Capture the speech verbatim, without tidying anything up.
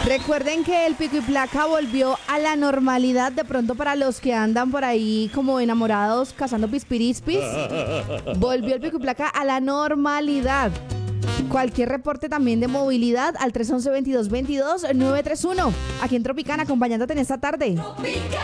Recuerden que el pico y placa volvió a la normalidad. De pronto, para los que andan por ahí como enamorados cazando pispirispis, volvió el pico y placa a la normalidad. Cualquier reporte también de movilidad al tres once, veintidós veintidós, nueve tres uno. Aquí en Tropicana, acompañándote en esta tarde.